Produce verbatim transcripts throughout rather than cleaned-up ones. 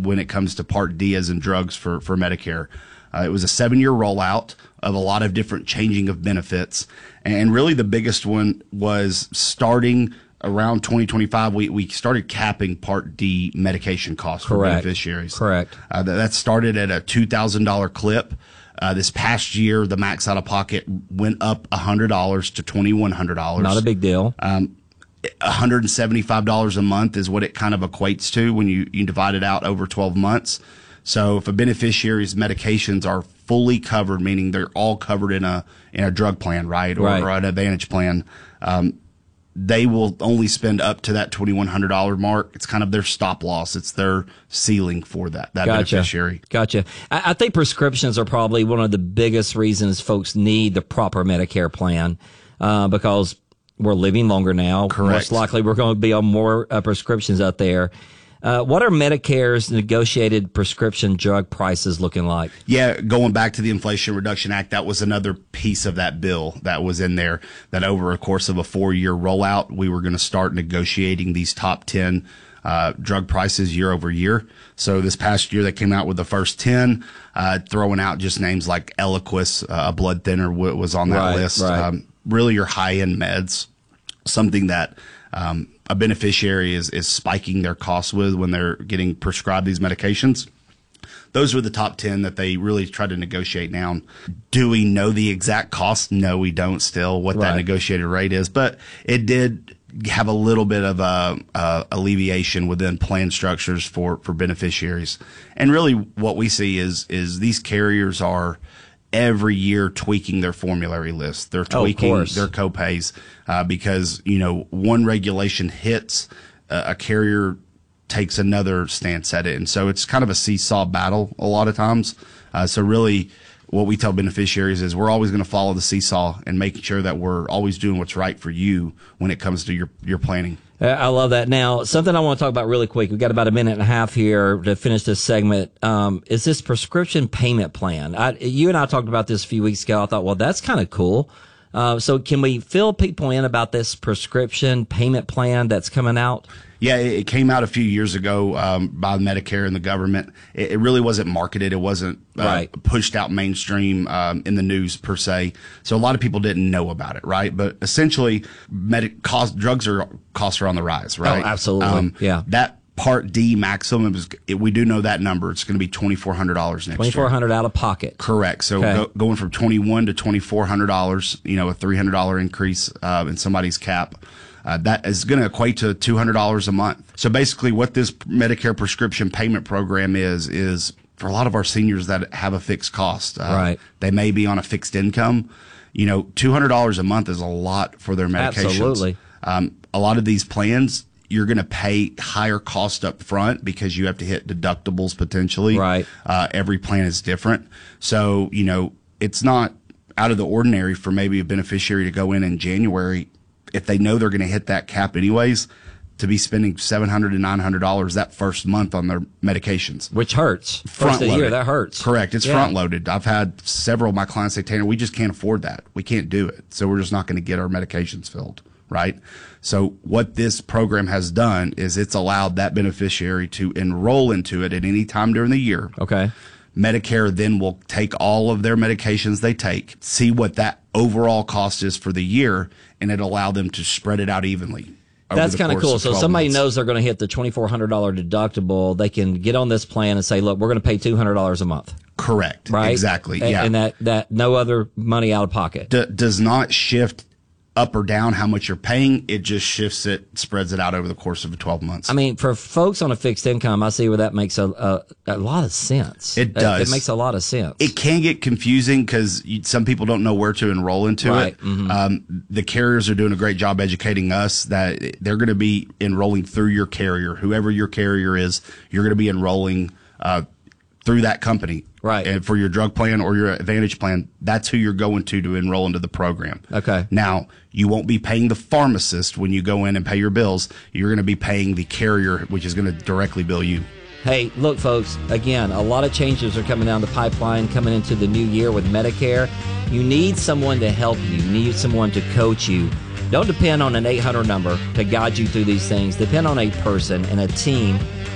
when it comes to Part D as in drugs for, for Medicare. Uh, it was a seven-year rollout of a lot of different changing of benefits. And really the biggest one was starting around twenty twenty-five, we, we started capping Part D medication costs for Correct. beneficiaries. Correct. Uh, that, that started at a two thousand dollars clip. Uh, this past year, the max out of pocket went up one hundred dollars to twenty-one hundred dollars. Not a big deal. Um, one hundred seventy-five dollars a month is what it kind of equates to when you, you divide it out over twelve months. So if a beneficiary's medications are fully covered, meaning they're all covered in a in a drug plan, right, or, right. or an Advantage plan, um, they will only spend up to that twenty-one hundred dollars mark. It's kind of their stop loss. It's their ceiling for that, that gotcha. beneficiary. Gotcha. I, I think prescriptions are probably one of the biggest reasons folks need the proper Medicare plan, uh, because we're living longer now. Correct. Most likely we're going to be on more uh, prescriptions out there. Uh, what are Medicare's negotiated prescription drug prices looking like? Yeah, going back to the Inflation Reduction Act, that was another piece of that bill that was in there, that over a course of a four-year rollout, we were going to start negotiating these top ten uh, drug prices year over year. So this past year, they came out with the first ten, uh, throwing out just names like Eliquis, uh, a blood thinner w- was on that right, list. Right. Um, really your high-end meds, something that um, a beneficiary is, is spiking their costs with when they're getting prescribed these medications. Those were the top ten that they really tried to negotiate down. Do we know the exact cost? No, we don't still, what Right. that negotiated rate is. But it did have a little bit of a, a alleviation within plan structures for, for beneficiaries. And really what we see is is these carriers are every year tweaking their formulary list. They're tweaking oh, their copays uh, because, you know, one regulation hits, uh, a carrier takes another stance at it. And so it's kind of a seesaw battle a lot of times. Uh, so really what we tell beneficiaries is we're always going to follow the seesaw and making sure that we're always doing what's right for you when it comes to your, your planning. I love that. Now, something I want to talk about really quick. We've got about a minute and a half here to finish this segment. Um, is this prescription payment plan? I, you and I talked about this a few weeks ago. I thought, well, that's kind of cool. Uh, so can we fill people in about this prescription payment plan that's coming out? Yeah, it came out a few years ago um, by Medicare and the government. It, it really wasn't marketed. It wasn't uh, right. pushed out mainstream um, in the news per se. So a lot of people didn't know about it, right? But essentially, medic cost drugs are costs are on the rise, right? Oh, absolutely. Um, yeah. That Part D maximum is, we do know that number. It's going to be twenty-four hundred dollars next year. twenty-four hundred dollars out of pocket. Correct. So okay. go, going from twenty-one to twenty-four hundred dollars, you know, a three hundred dollars increase uh, in somebody's cap. Uh, that is going to equate to two hundred dollars a month. So basically what this Medicare prescription payment program is, is for a lot of our seniors that have a fixed cost. Uh, right. They may be on a fixed income. You know, two hundred dollars a month is a lot for their medications. Absolutely. Um, a lot of these plans, you're going to pay higher cost up front because you have to hit deductibles potentially. Right. Uh, every plan is different. So, you know, it's not out of the ordinary for maybe a beneficiary to go in in January, if they know they're going to hit that cap anyways, to be spending seven hundred dollars to nine hundred dollars that first month on their medications. Which hurts. Front First of the year, loaded. that hurts. Correct. It's yeah. front loaded. I've had several of my clients say, Tanner, we just can't afford that. We can't do it. So we're just not going to get our medications filled. Right. So what this program has done is it's allowed that beneficiary to enroll into it at any time during the year. Okay. Medicare then will take all of their medications they take, see what that overall cost is for the year, and it'll allow them to spread it out evenly. That's kind of cool. So somebody months. knows they're going to hit the twenty-four hundred dollars deductible. They can get on this plan and say, look, we're going to pay two hundred dollars a month. Correct. Right. Exactly. And, yeah. and that, that no other money out of pocket. D- does not shift up or down how much you're paying. It just shifts it, spreads it out over the course of twelve months. I mean, for folks on a fixed income, I see where that makes a a, a lot of sense. It does. It, it makes a lot of sense. It can get confusing because some people don't know where to enroll into right. it. Mm-hmm. Um, the carriers are doing a great job educating us that they're going to be enrolling through your carrier. Whoever your carrier is, you're going to be enrolling uh, through that company. Right. And for your drug plan or your Advantage plan, that's who you're going to to enroll into the program. Okay. Now, you won't be paying the pharmacist when you go in and pay your bills. You're going to be paying the carrier, which is going to directly bill you. Hey, look, folks, again, a lot of changes are coming down the pipeline coming into the new year with Medicare. You need someone to help you. You need someone to coach you. Don't depend on an eight hundred number to guide you through these things. Depend on a person and a team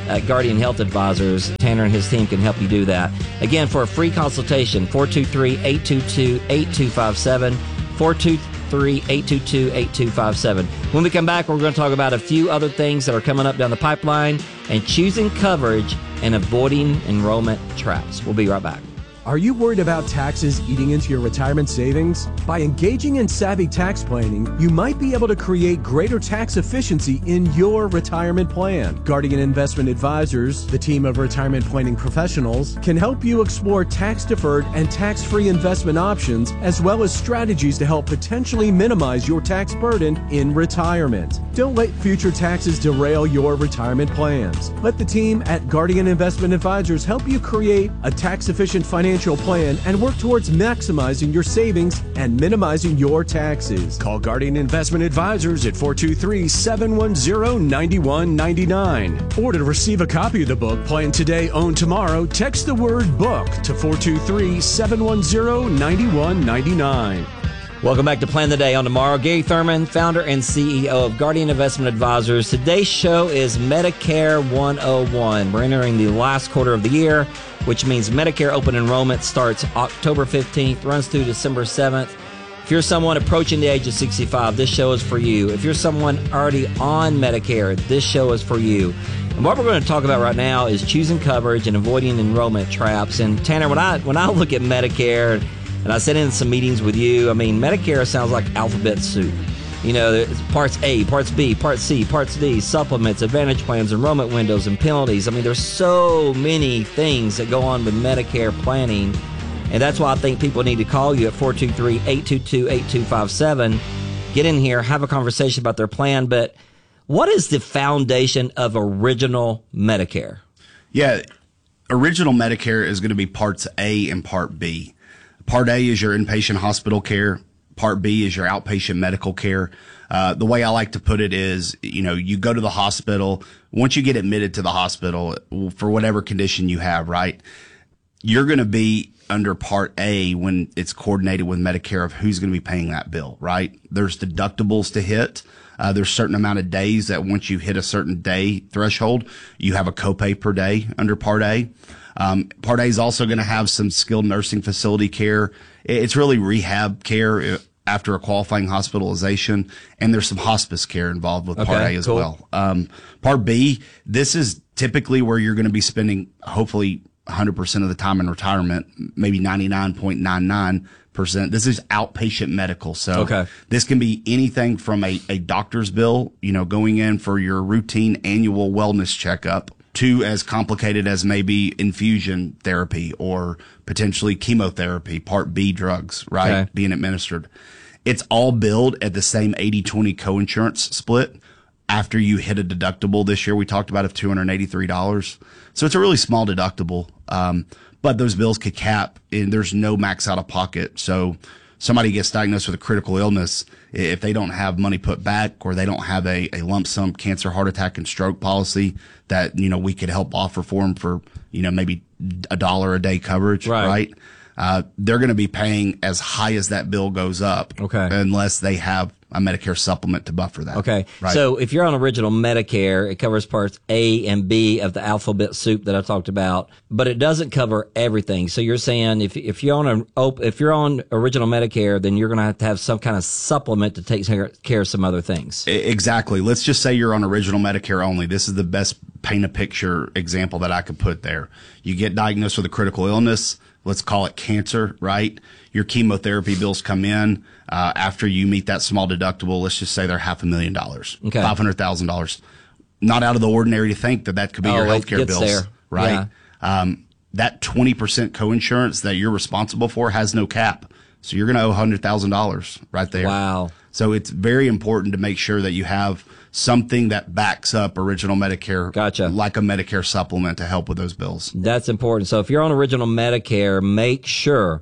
at Guardian Health Advisors. Tanner and his team can help you do that. Again, for a free consultation, four two three, eight two two, eight two five seven, four two three, eight two two, eight two five seven. When we come back, we're going to talk about a few other things that are coming up down the pipeline and choosing coverage and avoiding enrollment traps. We'll be right back. Are you worried about taxes eating into your retirement savings? By engaging in savvy tax planning, you might be able to create greater tax efficiency in your retirement plan. Guardian Investment Advisors, the team of retirement planning professionals, can help you explore tax-deferred and tax-free investment options, as well as strategies to help potentially minimize your tax burden in retirement. Don't let future taxes derail your retirement plans. Let the team at Guardian Investment Advisors help you create a tax-efficient financial plan and work towards maximizing your savings and minimizing your taxes. Call Guardian Investment Advisors at four two three, seven one zero, nine one nine nine. Or to receive a copy of the book, Plan Today, Own Tomorrow, text the word book to four two three, seven one zero, nine one nine nine. Welcome back to Plan the Day on Tomorrow. Gary Thurman, founder and C E O of Guardian Investment Advisors. Today's show is Medicare one oh one. We're entering the last quarter of the year, which means Medicare open enrollment starts October fifteenth, runs through December seventh. If you're someone approaching the age of sixty-five, this show is for you. If you're someone already on Medicare, this show is for you. And what we're going to talk about right now is choosing coverage and avoiding enrollment traps. And Tanner, when I when I look at Medicare, and I sat in some meetings with you, I mean, Medicare sounds like alphabet soup. You know, there's parts A, parts B, part C, parts D, supplements, advantage plans, enrollment windows, and penalties. I mean, there's so many things that go on with Medicare planning. And that's why I think people need to call you at four two three, eight two two, eight two five seven. Get in here, have a conversation about their plan. But what is the foundation of original Medicare? Yeah, original Medicare is going to be parts A and part B. Part A is your inpatient hospital care. Part B is your outpatient medical care. Uh, the way I like to put it is, you know, you go to the hospital. Once you get admitted to the hospital for whatever condition you have, right, you're going to be under Part A when it's coordinated with Medicare of who's going to be paying that bill, right? There's deductibles to hit. Uh, there's a certain amount of days that once you hit a certain day threshold, you have a copay per day under Part A. Um, Part A is also going to have some skilled nursing facility care. It's really rehab care after a qualifying hospitalization, and there's some hospice care involved with Part Okay, A as cool. well. Um, Part B, this is typically where you're going to be spending hopefully one hundred percent of the time in retirement, maybe ninety-nine point nine nine percent. This is outpatient medical. So Okay. this can be anything from a, a doctor's bill, you know, going in for your routine annual wellness checkup, to as complicated as maybe infusion therapy or potentially chemotherapy, Part B drugs, right, Okay. being administered. It's all billed at the same eighty twenty coinsurance split after you hit a deductible this year. We talked about of two hundred eighty-three dollars. So it's a really small deductible, um, but those bills could cap, and there's no max out of pocket. So somebody gets diagnosed with a critical illness, if they don't have money put back or they don't have a, a lump sum cancer, heart attack, and stroke policy that, you know, we could help offer for them for, you know, maybe a dollar a day coverage, Right. right? Uh, they're going to be paying as high as that bill goes up, Okay. unless they have a Medicare supplement to buffer that. Okay. Right. So if you're on original Medicare, it covers parts A and B of the alphabet soup that I talked about, but it doesn't cover everything. So you're saying if if you're on a op- if you're on original Medicare, then you're going to have to have some kind of supplement to take care of some other things. E- Exactly. Let's just say you're on original Medicare only. This is the best paint a picture example that I could put there. You get diagnosed with a critical illness. Let's call it cancer, right? Your chemotherapy bills come in uh, after you meet that small deductible. Let's just say they're half a million dollars, Okay. five hundred thousand dollars. Not out of the ordinary to think that that could be Oh, your it healthcare gets bills, there. right? Um, that twenty percent coinsurance that you're responsible for has no cap. So you're going to owe one hundred thousand dollars right there. Wow. So it's very important to make sure that you have something that backs up original Medicare, Gotcha. like a Medicare supplement to help with those bills. That's important. So if you're on original Medicare, make sure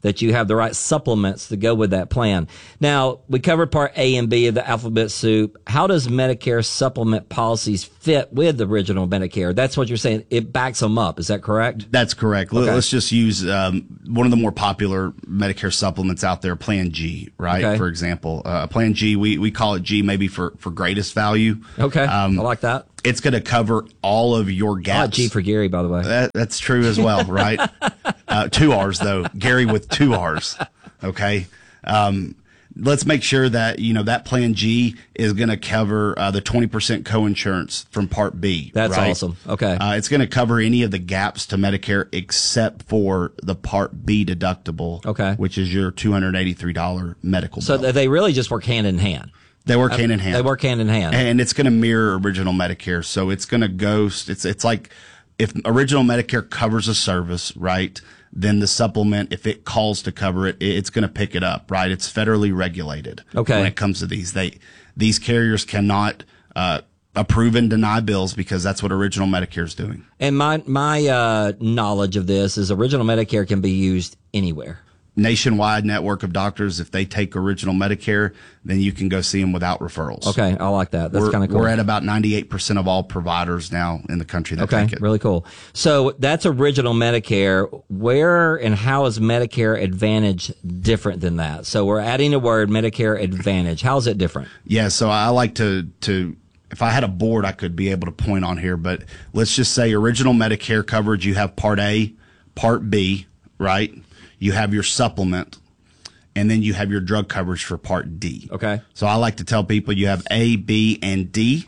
that you have the right supplements to go with that plan. Now, we covered part A and B of the alphabet soup. How does Medicare supplement policies fit with the original Medicare? That's what you're saying. It backs them up. Is that correct? That's correct. Okay. Let's just use um, one of the more popular Medicare supplements out there, Plan G, right? Okay. For example, uh, Plan G, we, we call it G maybe for, for greatest value. Okay. Um, I like that. It's going to cover all of your gaps. I like G for Gary, by the way. That, that's true as well, right? uh, two R's though. Gary with two R's. Okay. Um, let's make sure that, you know, that Plan G is going to cover uh, the twenty percent coinsurance from Part B. That's right? awesome. Okay. Uh, it's going to cover any of the gaps to Medicare except for the Part B deductible. Okay. Which is your two hundred eighty-three dollars medical So bill. they really just work hand in hand. They work hand in hand. They work hand in hand. And it's going to mirror original Medicare. So it's going to go, it's, it's like if original Medicare covers a service, right? Then the supplement, if it calls to cover it, it's going to pick it up, right? It's federally regulated. Okay. When it comes to these, they, these carriers cannot, uh, approve and deny bills because that's what original Medicare is doing. And my, my, uh, knowledge of this is original Medicare can be used anywhere. Nationwide network of doctors, if they take original Medicare, then you can go see them without referrals. Okay. I like that. That's kind of cool. We're at about ninety-eight percent of all providers now in the country that Okay, take it. really cool. So that's original Medicare. Where and how is Medicare Advantage different than that? So we're adding a word, Medicare Advantage. How is it different? Yeah, so I like to, to, if I had a board, I could be able to point on here, but let's just say original Medicare coverage, you have Part A, Part B, right? You have your supplement, and then you have your drug coverage for Part D. Okay. So I like to tell people you have A, B, and D,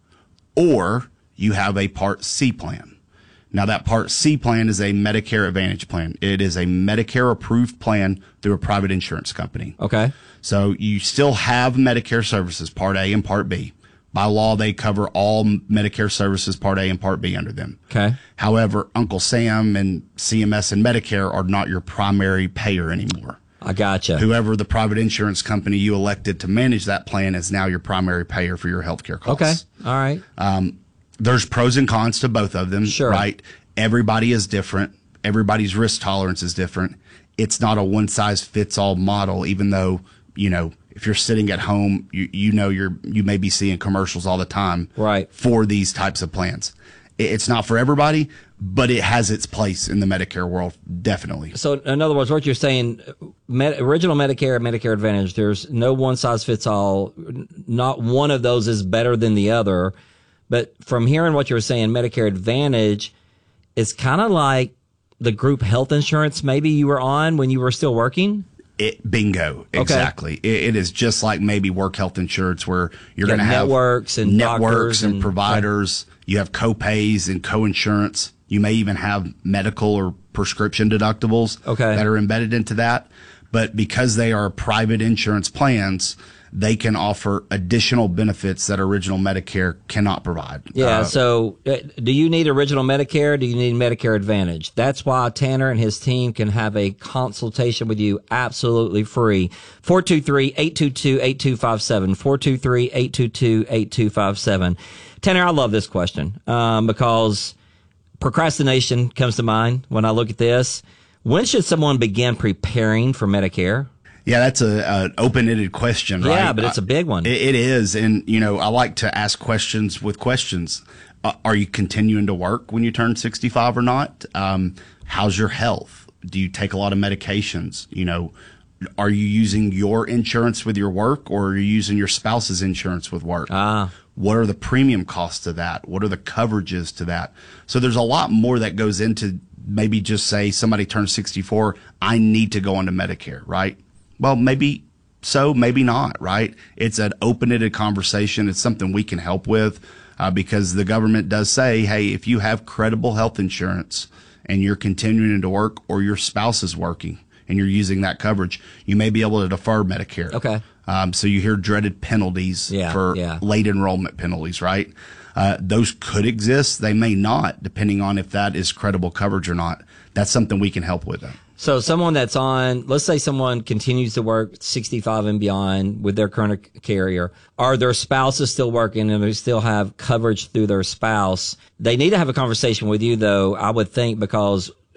or you have a Part C plan. Now that Part C plan is a Medicare Advantage plan. It is a Medicare approved plan through a private insurance company. Okay. So you still have Medicare services, Part A and Part B. By law, they cover all Medicare services, Part A and Part B under them. Okay. However, Uncle Sam and C M S and Medicare are not your primary payer anymore. I gotcha. Whoever the private insurance company you elected to manage that plan is now your primary payer for your healthcare costs. Okay. All right. Um, there's pros and cons to both of them, Sure. right? Everybody is different. Everybody's risk tolerance is different. It's not a one size fits all model, even though, you know, if you're sitting at home, you, you know, you're, you may be seeing commercials all the time Right. for these types of plans. It, it's not for everybody, but it has its place in the Medicare world, definitely. So, in other words, what you're saying, med, original Medicare, Medicare Advantage, there's no one size fits all. Not one of those is better than the other. But from hearing what you're saying, Medicare Advantage is kind of like the group health insurance maybe you were on when you were still working. It, bingo. Exactly. It, it is just like maybe work health insurance where you're You going to got have networks and networks doctors and, and- providers. You have co-pays and co-insurance. You may even have medical or prescription deductibles Okay. that are embedded into that. But because they are private insurance plans, they can offer additional benefits that original Medicare cannot provide. Yeah. Uh, So, uh, do you need original Medicare? Do you need Medicare Advantage? That's why Tanner and his team can have a consultation with you absolutely free. four two three, eight two two, eight two five seven. four two three, eight two two, eight two five seven. Tanner, I love this question um, because procrastination comes to mind when I look at this. When should someone begin preparing for Medicare? Yeah, that's a, an open-ended question, right? Yeah, but it's a big one. It, it is. And, you know, I like to ask questions with questions. Uh, are you continuing to work when you turn sixty-five or not? Um, how's your health? Do you take a lot of medications? You know, are you using your insurance with your work or are you using your spouse's insurance with work? Ah. What are the premium costs to that? What are the coverages to that? So there's a lot more that goes into maybe just say somebody turns sixty-four, I need to go onto Medicare, right? Well, maybe so, maybe not, right? It's an open-ended conversation. It's something we can help with uh, because the government does say, hey, if you have credible health insurance and you're continuing to work or your spouse is working and you're using that coverage, you may be able to defer Medicare. Okay. Um, so you hear dreaded penalties Yeah, for yeah. late enrollment penalties, right? Uh, those could exist. They may not, depending on if that is credible coverage or not. That's something we can help with, though. So someone that's on, let's say someone continues to work sixty-five and beyond with their current carrier, are their spouses still working and they still have coverage through their spouse? They need to have a conversation with you, though, I would think, because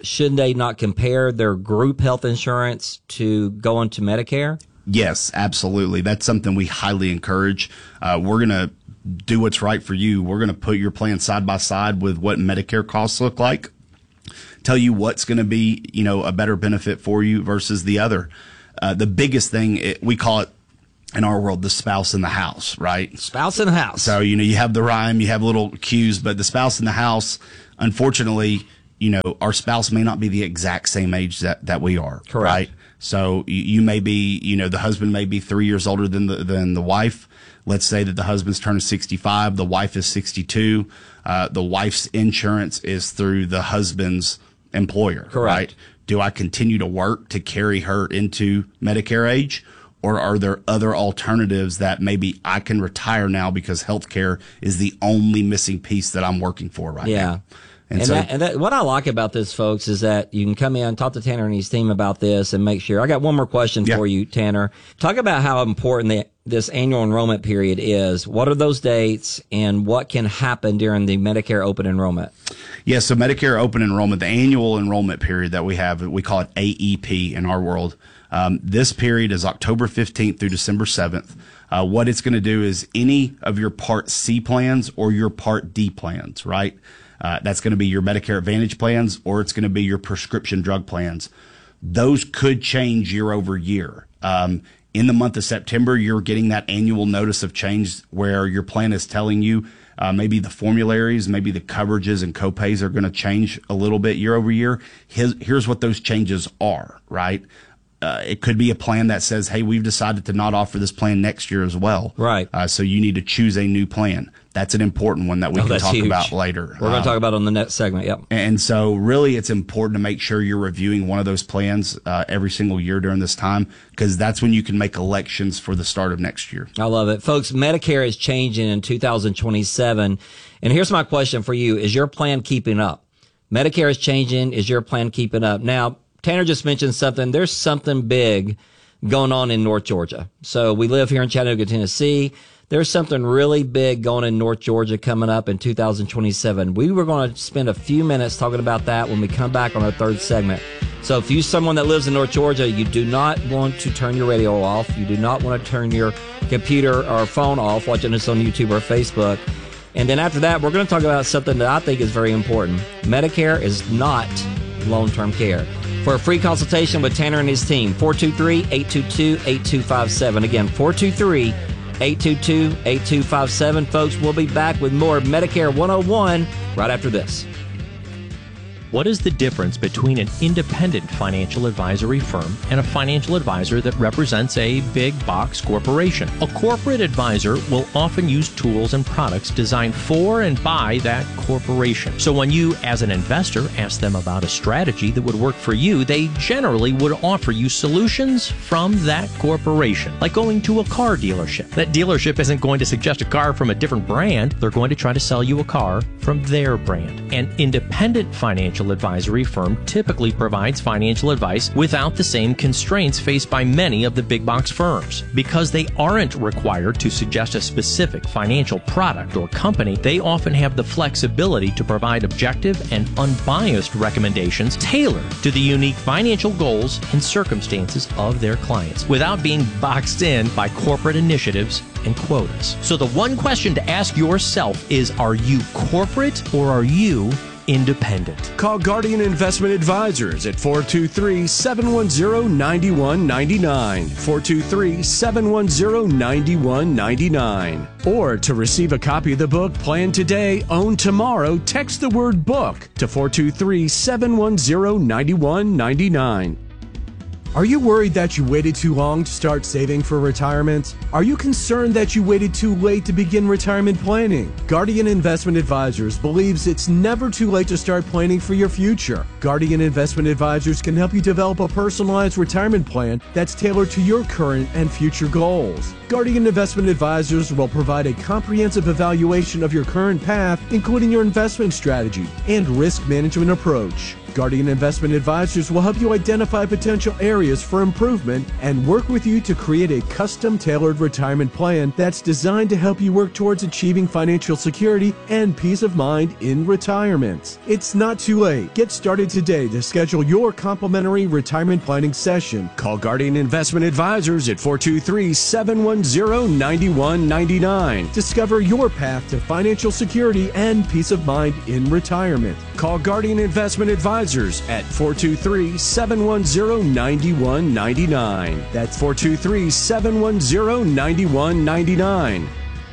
should they not compare their group health insurance to go into Medicare? Yes, absolutely. That's something we highly encourage. Uh, we're going to do what's right for you. We're going to put your plan side by side with what Medicare costs look like, tell you what's going to be, you know, a better benefit for you versus the other. Uh, the biggest thing, it, we call it in our world, the spouse in the house, right? Spouse in the house. So, you know, you have the rhyme, you have little cues, but the spouse in the house, unfortunately, you know, our spouse may not be the exact same age that, that we are. Correct. Right? So you, you may be, you know, the husband may be three years older than the, than the wife. Let's say that the husband's turning sixty-five, the wife is sixty-two. Uh, the wife's insurance is through the husband's employer. Correct. Right? Do I continue to work to carry her into Medicare age? Or are there other alternatives that maybe I can retire now because healthcare is the only missing piece that I'm working for right yeah. now? And, And, so, that, and that, what I like about this, folks, is that you can come in, talk to Tanner and his team about this and make sure. I got one more question Yeah. for you, Tanner. Talk about how important the, this annual enrollment period is. What are those dates and what can happen during the Medicare open enrollment? yeah, so Medicare open enrollment, the annual enrollment period that we have, we call it A E P in our world. Um, this period is October fifteenth through December seventh. Uh, what it's going to do is any of your Part C plans or your Part D plans, right? Uh, that's going to be your Medicare Advantage plans, or it's going to be your prescription drug plans. Those could change year over year. Um, in the month of September, you're getting that annual notice of change where your plan is telling you uh, maybe the formularies, maybe the coverages and copays are going to change a little bit year over year. Here's, here's what those changes are, right? Uh, it could be a plan that says, hey, we've decided to not offer this plan next year as well. Right. Uh, so you need to choose a new plan. That's an important one that we Oh, can that's talk huge. about later. We're going Um, to talk about it on the next segment. Yep. And so really it's important to make sure you're reviewing one of those plans uh, every single year during this time, because that's when you can make elections for the start of next year. I love it. Folks, Medicare is changing in two thousand twenty-seven. And here's my question for you. Is your plan keeping up? Medicare is changing. Is your plan keeping up? Now, Tanner just mentioned something. There's something big going on in North Georgia. So we live here in Chattanooga, Tennessee. There's something really big going in North Georgia coming up in two thousand twenty-seven. We were going to spend a few minutes talking about that when we come back on our third segment. So if you're someone that lives in North Georgia, you do not want to turn your radio off. You do not want to turn your computer or phone off watching us on YouTube or Facebook. And then after that, we're going to talk about something that I think is very important. Medicare is not long-term care. For a free consultation with Tanner and his team, four two three, eight two two, eight two five seven. Again, four two three, eight two two, eight two five seven. Folks, we'll be back with more Medicare one oh one right after this. What is the difference between an independent financial advisory firm and a financial advisor that represents a big box corporation? A corporate advisor will often use tools and products designed for and by that corporation. So when you, as an investor, ask them about a strategy that would work for you, they generally would offer you solutions from that corporation, like going to a car dealership. That dealership isn't going to suggest a car from a different brand. They're going to try to sell you a car from their brand. An independent financial advisory firm typically provides financial advice without the same constraints faced by many of the big box firms. Because they aren't required to suggest a specific financial product or company, they often have the flexibility to provide objective and unbiased recommendations tailored to the unique financial goals and circumstances of their clients without being boxed in by corporate initiatives and quotas. So the one question to ask yourself is, are you corporate or are you independent? Call Guardian Investment Advisors at four two three, seven one zero, nine one nine nine, four two three, seven one zero, nine one nine nine. Or to receive a copy of the book Plan Today, Own Tomorrow, text the word book to four two three, seven one zero, nine one nine nine. Are you worried that you waited too long to start saving for retirement? Are you concerned that you waited too late to begin retirement planning? Guardian Investment Advisors believes it's never too late to start planning for your future. Guardian Investment Advisors can help you develop a personalized retirement plan that's tailored to your current and future goals. Guardian Investment Advisors will provide a comprehensive evaluation of your current path, including your investment strategy and risk management approach. Guardian Investment Advisors will help you identify potential areas for improvement and work with you to create a custom-tailored retirement plan that's designed to help you work towards achieving financial security and peace of mind in retirement. It's not too late. Get started today to schedule your complimentary retirement planning session. Call Guardian Investment Advisors at four two three, seven one zero, nine one nine nine. Discover your path to financial security and peace of mind in retirement. Call Guardian Investment Advisors at four two three, seven one zero, nine one nine nine. That's four two three, seven one zero, nine one nine nine.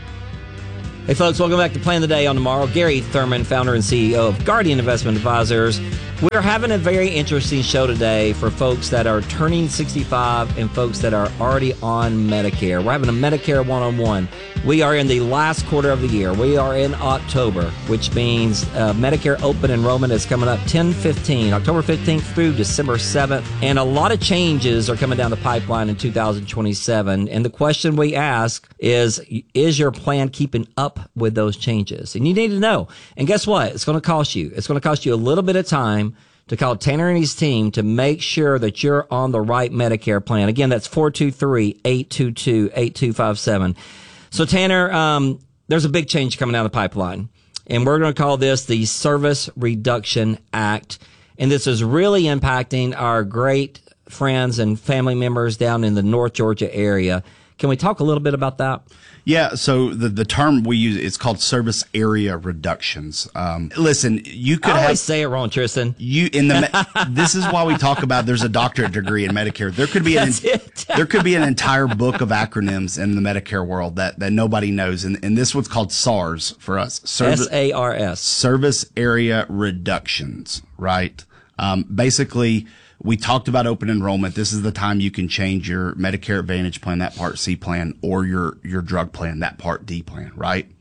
Hey folks, welcome back to Plan the Day on Tomorrow. Gary Thurman, founder and C E O of Guardian Investment Advisors. We're having a very interesting show today for folks that are turning sixty-five and folks that are already on Medicare. We're having a Medicare one-on-one. We are in the last quarter of the year. We are in October, which means uh, Medicare open enrollment is coming up ten fifteen, October fifteenth through December seventh. And a lot of changes are coming down the pipeline in two thousand twenty-seven. And the question we ask is, is your plan keeping up with those changes? And you need to know. And guess what? It's going to cost you. It's going to cost you a little bit of time to call Tanner and his team to make sure that you're on the right Medicare plan. Again, that's four two three, eight two two, eight two five seven. So, Tanner, um, there's a big change coming down the pipeline, and we're going to call this the Service Reduction Act. And this is really impacting our great friends and family members down in the North Georgia area. Can we talk a little bit about that? Yeah, so the, the term we use, it's called service area reductions. Um, listen, you could I always have say it wrong, Tristan. You in the this is why we talk about there's a doctorate degree in Medicare. There could be an there could be an entire book of acronyms in the Medicare world that, that nobody knows, and and this one's called SARS for us. Service, S A R S. Service area reductions, right? Um, basically, we talked about open enrollment. This is the time you can change your Medicare Advantage plan, that Part C plan, or your, your drug plan, that Part D plan, right?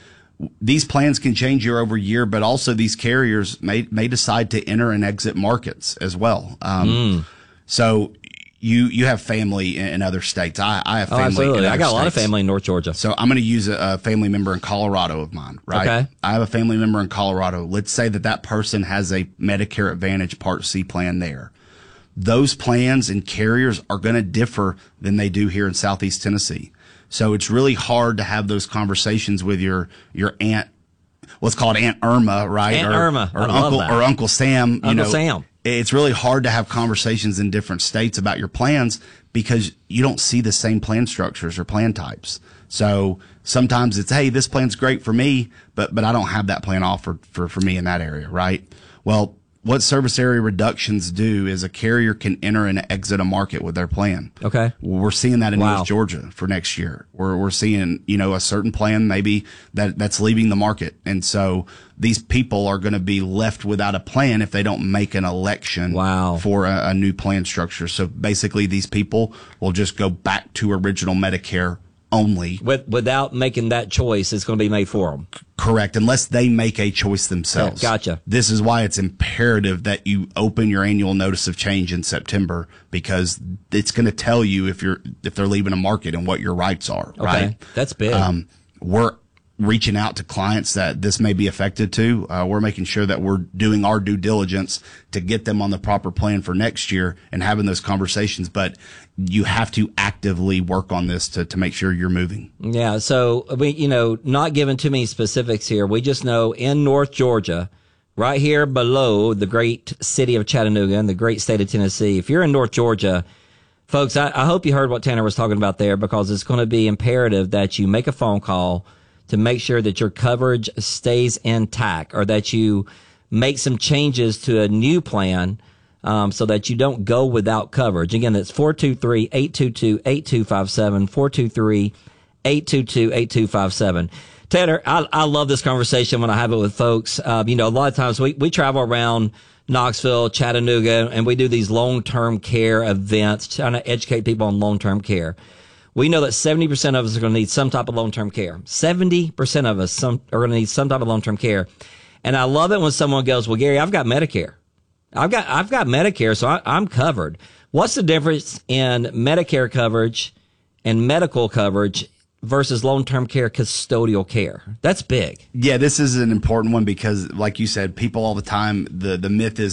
These plans can change year over year, but also these carriers may, may decide to enter and exit markets as well. Um, mm. So you, you have family in, in other states. I, I have family. Oh, absolutely. in other I got a lot of states. family in North Georgia. So I'm going to use a, a family member in Colorado of mine, right? Okay. I have a family member in Colorado. Let's say that that person has a Medicare Advantage Part C plan there. Those plans and carriers are going to differ than they do here in Southeast Tennessee. So it's really hard to have those conversations with your, your aunt, let's call it Aunt Irma, right? Aunt or, Irma. Or I love Uncle, that. or Uncle Sam. You Uncle know, Sam. It's really hard to have conversations in different states about your plans because you don't see the same plan structures or plan types. So sometimes it's, hey, this plan's great for me, but, but I don't have that plan offered for, for me in that area, right? Well, what service area reductions do is a carrier can enter and exit a market with their plan. Okay. We're seeing that in Wow. North Georgia for next year. We're, we're seeing, you know, a certain plan maybe that, that's leaving the market. And so these people are going to be left without a plan if they don't make an election Wow. for a, a new plan structure. So basically these people will just go back to original Medicare only. With, without making that choice, it's going to be made for them. Correct, unless they make a choice themselves. Oh, gotcha. This is why it's imperative that you open your annual notice of change in September because it's going to tell you if you're if they're leaving a market and what your rights are. Okay, right? That's big. Um, we're reaching out to clients that this may be affected to. Uh, we're making sure that we're doing our due diligence to get them on the proper plan for next year and having those conversations. But you have to actively work on this to, to make sure you're moving. Yeah. So we, you know, not giving too many specifics here. We just know in North Georgia, right here below the great city of Chattanooga and the great state of Tennessee, if you're in North Georgia, folks, I, I hope you heard what Tanner was talking about there because it's going to be imperative that you make a phone call to make sure that your coverage stays intact or that you make some changes to a new plan um, so that you don't go without coverage. Again, that's four two three, eight two two, eight two five seven, four two three, eight two two, eight two five seven. Tanner, I, I love this conversation when I have it with folks. Uh, you know, a lot of times we, we travel around Knoxville, Chattanooga, and we do these long-term care events trying to educate people on long-term care. We know that seventy percent of us are going to need some type of long-term care. seventy percent of us some, are going to need some type of long-term care. And I love it when someone goes, well, Gary, I've got Medicare. I've got, I've got Medicare, so I, I'm covered. What's the difference in Medicare coverage and medical coverage versus long-term care custodial care? That's big. Yeah, this is an important one because, like you said, people all the time, the, the myth is that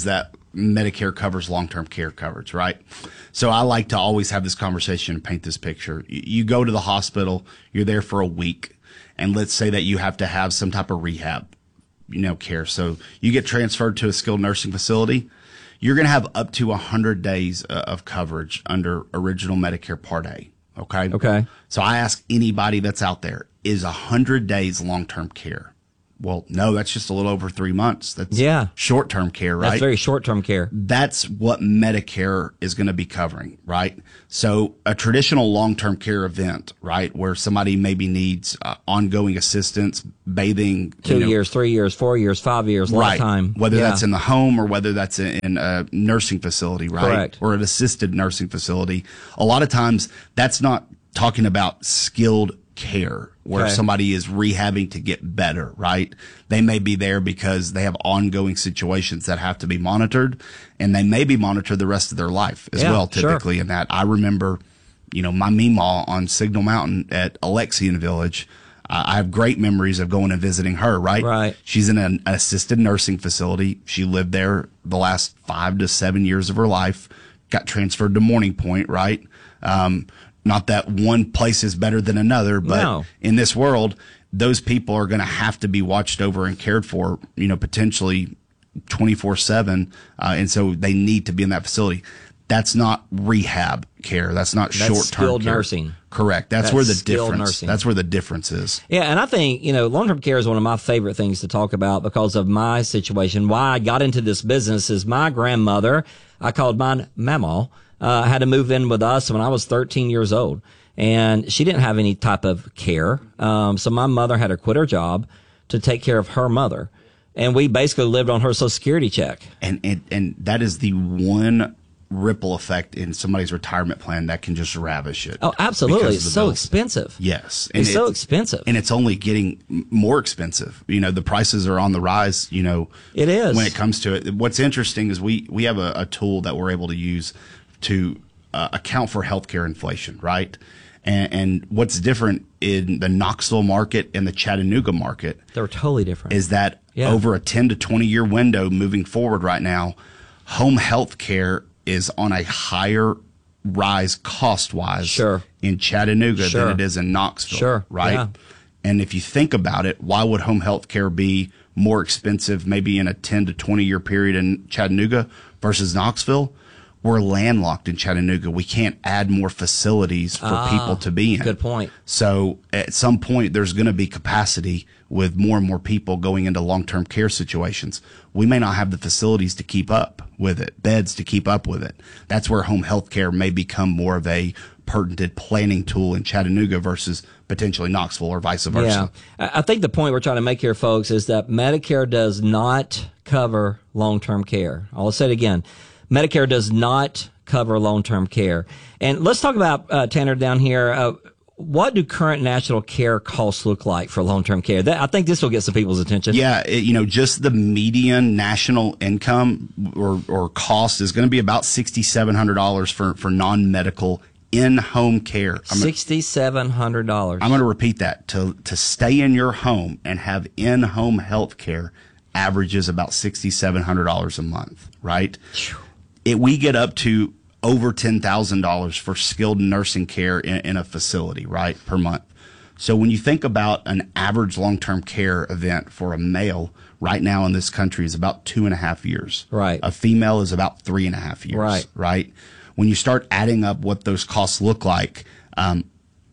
Medicare covers long-term care coverage, right? So I like to always have this conversation and paint this picture. You go to the hospital, you're there for a week, and let's say that you have to have some type of rehab, you know, care. So you get transferred to a skilled nursing facility. You're going to have up to one hundred days of coverage under original Medicare Part A. Okay. Okay. So I ask anybody that's out there, is one hundred days long-term care? Well, no, that's just a little over three months. That's yeah. short-term care, right? That's very short-term care. That's what Medicare is going to be covering, right? So a traditional long-term care event, right, where somebody maybe needs uh, ongoing assistance, bathing. Two you know, years, three years, four years, five years, right. lifetime. Whether yeah. that's in the home or whether that's in a nursing facility, right? Correct. Or an assisted nursing facility. A lot of times that's not talking about skilled care where okay. somebody is rehabbing to get better, right? They may be there because they have ongoing situations that have to be monitored, and they may be monitored the rest of their life as yeah, well, typically sure. in that. I remember, you know, my Meemaw on Signal Mountain at Alexian Village. Uh, I have great memories of going and visiting her, right? Right. She's in an assisted nursing facility. She lived there the last five to seven years of her life, got transferred to Morning Point, right? Um, Not that one place is better than another, but no. in this world, those people are going to have to be watched over and cared for, you know, potentially twenty-four seven. Uh, and so they need to be in that facility. That's not rehab care. That's not That's short-term skilled care. nursing. Correct. That's, That's where the skilled difference, nursing. that's where the difference is. Yeah. And I think, you know, long-term care is one of my favorite things to talk about because of my situation. Why I got into this business is my grandmother, I called mine Mama, uh, had to move in with us when I was thirteen years old. And she didn't have any type of care. Um, so my mother had to quit her job to take care of her mother. And we basically lived on her Social Security check. And, and, and that is the one ripple effect in somebody's retirement plan that can just ravish it. Oh, absolutely. because It's of the so bills. expensive. Yes. It's so expensive. And it's only getting more expensive. You know, the prices are on the rise, you know. It is. When it comes to it. What's interesting is we, we have a, a tool that we're able to use to uh, account for healthcare inflation, right? And, and what's different in the Knoxville market and the Chattanooga market They're totally different. is that Yeah. over a ten to twenty year window moving forward right now, home health care is on a higher rise cost wise Sure. in Chattanooga Sure. than it is in Knoxville. Sure. Right. Yeah. And if you think about it, why would home health care be more expensive maybe in a ten to twenty year period in Chattanooga versus Knoxville? We're landlocked in Chattanooga. We can't add more facilities for Ah, people to be in. good point. So at some point, there's going to be capacity with more and more people going into long-term care situations. We may not have the facilities to keep up with it, beds to keep up with it. That's where home health care may become more of a pertinent planning tool in Chattanooga versus potentially Knoxville or vice versa. Yeah. I I think the point we're trying to make here, folks, is that Medicare does not cover long-term care. I'll say it again. Medicare does not cover long-term care. And let's talk about, uh, Tanner, down here. Uh, what do current national care costs look like for long-term care? That, I think this will get some people's attention. Yeah, it, you know, just the median national income or, or cost is going to be about six thousand seven hundred dollars for, for non-medical in-home care. I'm gonna- six thousand seven hundred dollars. I'm going to repeat that. To to stay in your home and have in-home health care averages about six thousand seven hundred dollars a month, right? It, we get up to over ten thousand dollars for skilled nursing care in, in a facility, right, per month. So when you think about an average long-term care event for a male right now in this country is about two and a half years. Right. A female is about three and a half years. Right. Right. When you start adding up what those costs look like, um,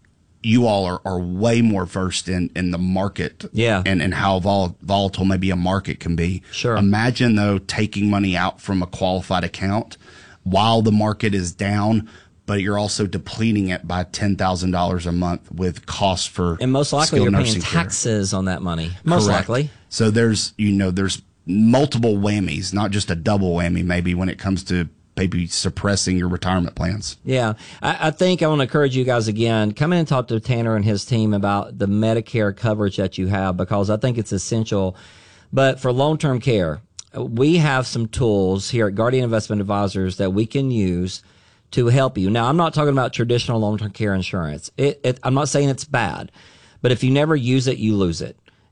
you all are, are way more versed in, in the market Yeah. and, and how vol- volatile maybe a market can be. Sure. Imagine, though, taking money out from a qualified account while the market is down, but you're also depleting it by ten thousand dollars a month with costs for And most likely skilled you're paying nursing care. taxes on that money. Most Correct. likely. So there's, you know, there's multiple whammies, not just a double whammy maybe when it comes to maybe suppressing your retirement plans. Yeah. I, I think I want to encourage you guys again, come in and talk to Tanner and his team about the Medicare coverage that you have, because I think it's essential. But for long-term care, we have some tools here at Guardian Investment Advisors that we can use to help you. Now, I'm not talking about traditional long-term care insurance. It, it, I'm not saying it's bad, but if you never use it, you lose it.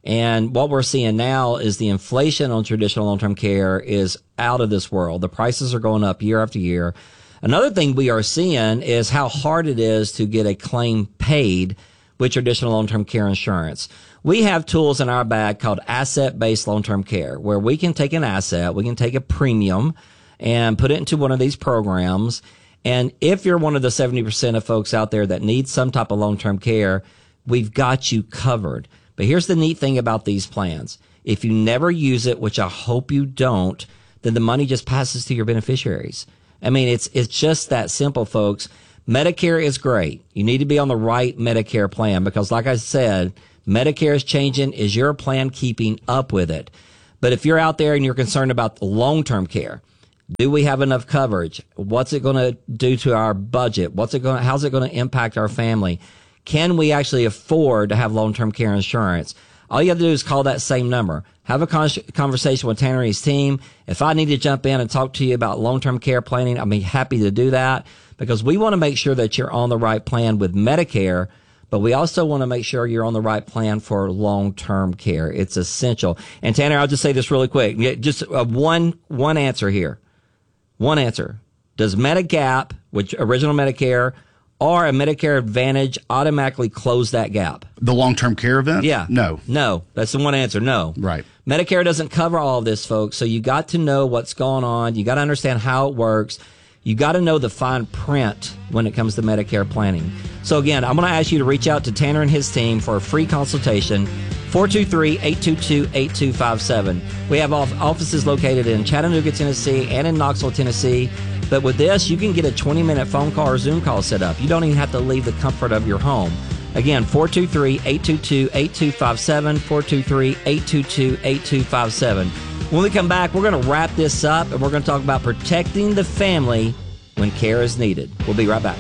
And what we're seeing now is the inflation on traditional long-term care is out of this world. The prices are going up year after year. Another thing we are seeing is how hard it is to get a claim paid with traditional long-term care insurance. We have tools in our bag called asset-based long-term care, where we can take an asset, we can take a premium and put it into one of these programs. And if you're one of the seventy percent of folks out there that need some type of long-term care, we've got you covered. But here's the neat thing about these plans. If you never use it, which I hope you don't, then the money just passes to your beneficiaries. I mean, it's it's just that simple, folks. Medicare is great. You need to be on the right Medicare plan because, like I said, Medicare is changing. Is your plan keeping up with it? But if you're out there and you're concerned about the long-term care, do we have enough coverage? What's it going to do to our budget? What's it going? How's it going to impact our family? Can we actually afford to have long-term care insurance? All you have to do is call that same number. Have a con- conversation with Tanner and his team. If I need to jump in and talk to you about long-term care planning, I'll be happy to do that because we want to make sure that you're on the right plan with Medicare, but we also want to make sure you're on the right plan for long-term care. It's essential. And Tanner, I'll just say this really quick. Just uh, one, one answer here. One answer. Does Medigap, which original Medicare, or a Medicare Advantage automatically close that gap? The long-term care event? Yeah. No. No. That's the one answer. No. Right. Medicare doesn't cover all of this, folks. So you got to know what's going on. You got to understand how it works. You got to know the fine print when it comes to Medicare planning. So again, I'm going to ask you to reach out to Tanner and his team for a free consultation. four two three, eight two two, eight two five seven. We have offices located in Chattanooga, Tennessee, and in Knoxville, Tennessee. But with this, you can get a twenty-minute phone call or Zoom call set up. You don't even have to leave the comfort of your home. Again, four two three, eight two two, eight two five seven, four two three, eight two two, eight two five seven. When we come back, we're going to wrap this up, and we're going to talk about protecting the family when care is needed. We'll be right back.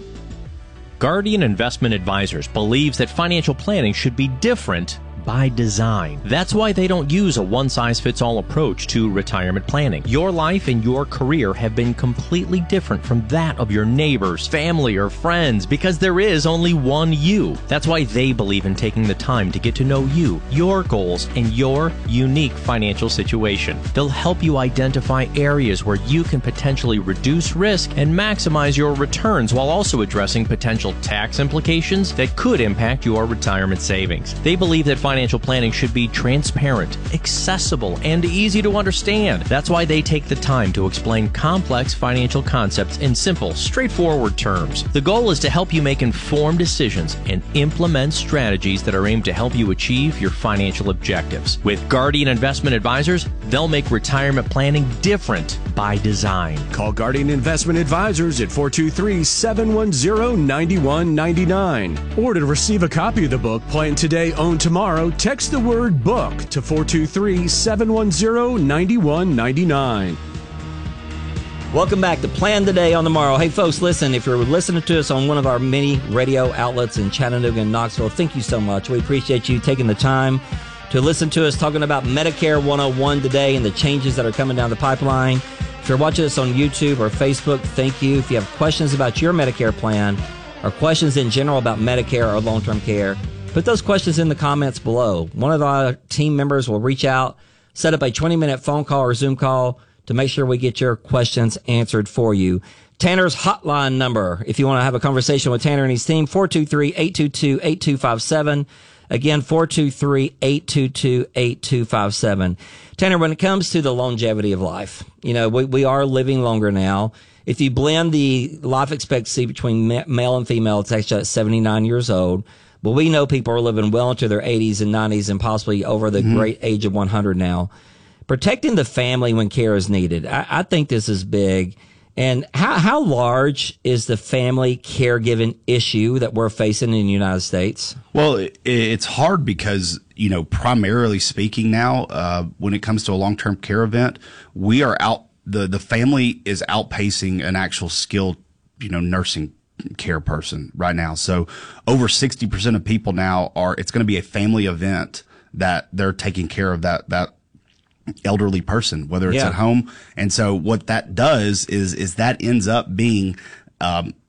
Guardian Investment Advisors believes that financial planning should be different by design. That's why they don't use a one-size-fits-all approach to retirement planning. Your life and your career have been completely different from that of your neighbors, family, or friends because there is only one you. That's why they believe in taking the time to get to know you, your goals, and your unique financial situation. They'll help you identify areas where you can potentially reduce risk and maximize your returns while also addressing potential tax implications that could impact your retirement savings. They believe that financial planning should be transparent, accessible, and easy to understand. That's why they take the time to explain complex financial concepts in simple, straightforward terms. The goal is to help you make informed decisions and implement strategies that are aimed to help you achieve your financial objectives. With Guardian Investment Advisors, they'll make retirement planning different by design. Call Guardian Investment Advisors at four two three, seven one zero, nine one nine nine. Or to receive a copy of the book, Plan Today, Own Tomorrow, text the word book to four two three, seven one zero, nine one nine nine. Welcome back to Plan Today, Own Tomorrow. Hey, folks, listen, if you're listening to us on one of our many radio outlets in Chattanooga and Knoxville, thank you so much. We appreciate you taking the time to listen to us talking about Medicare one oh one today and the changes that are coming down the pipeline. If you're watching us on YouTube or Facebook, thank you. If you have questions about your Medicare plan or questions in general about Medicare or long-term care, put those questions in the comments below. One of our team members will reach out, set up a twenty-minute phone call or Zoom call to make sure we get your questions answered for you. Tanner's hotline number, if you want to have a conversation with Tanner and his team, four two three, eight two two, eight two five seven. Again, four two three, eight two two, eight two five seven. Tanner, when it comes to the longevity of life, you know, we, we are living longer now. If you blend the life expectancy between male and female, it's actually at seventy-nine years old. But we know people are living well into their eighties and nineties and possibly over the mm-hmm. great age of one hundred now. Protecting the family when care is needed. I, I think this is big. And how, how large is the family caregiving issue that we're facing in the United States? Well, it, it's hard because, you know, primarily speaking now, uh, when it comes to a long-term care event, we are out, the, the family is outpacing an actual skilled, you know, nursing care person right now. So over sixty percent of people now are, it's going to be a family event that they're taking care of that, that elderly person, whether it's yeah. at home. And so what that does is, is that ends up being, um,